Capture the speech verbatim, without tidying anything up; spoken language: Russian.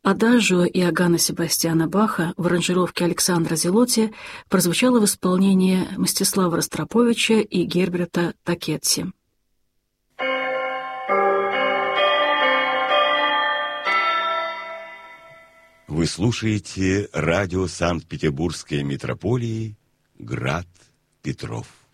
Адажио Иоганна Себастьяна Баха в аранжировке Александра Зелотти прозвучало в исполнении Мстислава Ростроповича и Герберта Такетси. Вы слушаете радио Санкт-Петербургской митрополии «Град Петров».